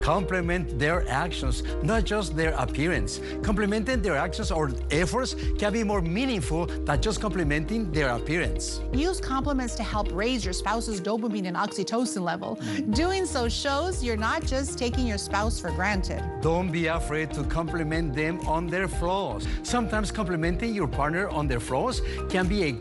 Complement their actions, not just their appearance. Complimenting their actions or efforts can be more meaningful than just complimenting their appearance. Use compliments to help raise your spouse's dopamine and oxytocin level. Doing so shows you're not just taking your spouse for granted. Don't be afraid to compliment them on their flaws. Sometimes complimenting your partner on their flaws can be a